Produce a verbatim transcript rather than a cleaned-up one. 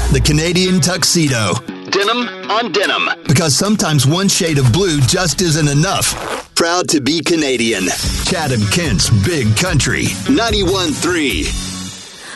the Canadian tuxedo. Denim on denim. Because sometimes one shade of blue just isn't enough. Proud to be Canadian. Chatham Kent's Big Country. ninety-one point three